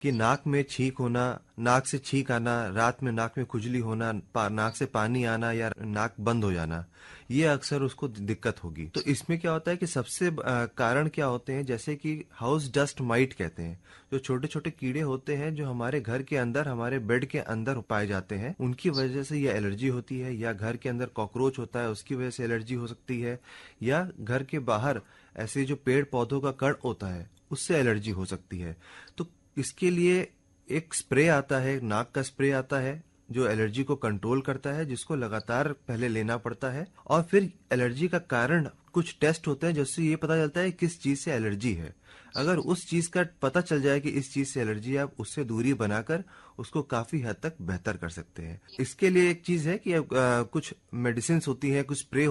कि नाक में छींक होना, नाक से छींक आना, रात में नाक में खुजली होना, नाक से पानी आना या नाक बंद हो जाना, ये अक्सर उसको दिक्कत होगी। तो इसमें क्या होता है कि सबसे कारण क्या होते हैं, जैसे कि हाउस डस्ट माइट कहते हैं, जो छोटे छोटे कीड़े होते हैं जो हमारे घर के अंदर, हमारे बेड के अंदर पाए जाते हैं, उनकी वजह से ये एलर्जी होती है। या घर के अंदर कॉकरोच होता है, उसकी वजह से एलर्जी हो सकती है। या घर के बाहर ऐसे जो पेड़ पौधों का कण होता है, उससे एलर्जी हो सकती है। तो इसके लिए एक स्प्रे आता है, नाक का स्प्रे आता है, जो एलर्जी को कंट्रोल करता है, जिसको लगातार पहले लेना पड़ता है। और फिर एलर्जी का कारण कुछ टेस्ट होते हैं, जिससे ये पता चलता है किस चीज से एलर्जी है। अगर उस चीज का पता चल जाए कि इस चीज से एलर्जी है, आप उससे दूरी बनाकर उसको काफी हद तक बेहतर कर सकते हैं। इसके लिए एक चीज है कि कुछ मेडिसिन होती है, कुछ स्प्रे